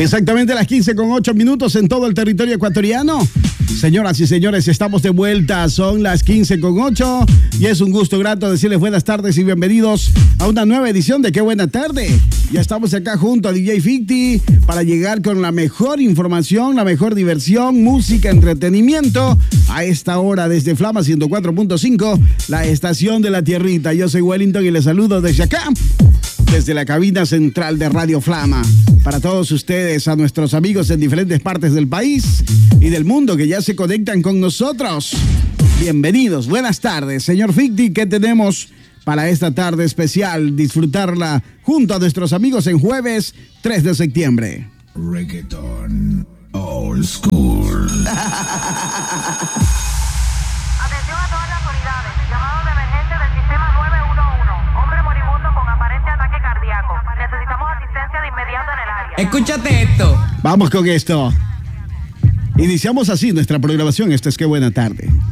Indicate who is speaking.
Speaker 1: Exactamente las 15:08 en todo el territorio ecuatoriano. Señoras y señores, estamos de vuelta. Son las 15:08 y es un gusto grato decirles buenas tardes y bienvenidos a una nueva edición de Qué Buena Tarde. Ya estamos acá junto a DJ Ficti para llegar con la mejor información, la mejor diversión, música, entretenimiento a esta hora desde Flama 104.5, la estación de la tierrita. Yo soy Wellington y les saludo desde acá, desde la cabina central de Radio Flama. Para todos ustedes, a nuestros amigos en diferentes partes del país y del mundo que ya se conectan con nosotros. Bienvenidos, buenas tardes. Señor Ficti, ¿qué tenemos para esta tarde especial? Disfrutarla junto a nuestros amigos en jueves 3 de septiembre.
Speaker 2: Reggaeton Old School.
Speaker 3: Atención a todas las unidades. Llamado de emergencia del sistema 911. Hombre moribundo con aparente ataque cardíaco. Necesitamos asistencia de inmediato en el área.
Speaker 4: Escúchate esto.
Speaker 1: Vamos con esto. Iniciamos así nuestra programación. Esto es Qué Buena Tarde.